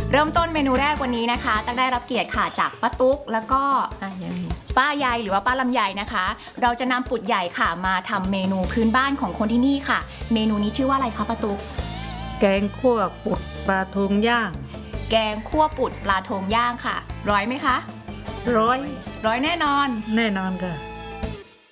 เริ่มต้นเมนูแรกวันนี้นะคะตั๊กได้รับเกียรติค่ะจากป้าตุ๊กแล้วก็ป้ายายหรือว่าป้าลำไยนะคะเราจะนำปุดใหญ่ค่ะมาทำเมนูพื้นบ้านของคนที่นี่ค่ะเมนูนี้ชื่อว่าอะไรคะป้าตุ๊กแกงคั่วปุดปลาทูย่างแกงคั่วปุดปลาทงย่างค่ะร้อยไหมคะร้อยแน่นอนแน่นอนค่ะ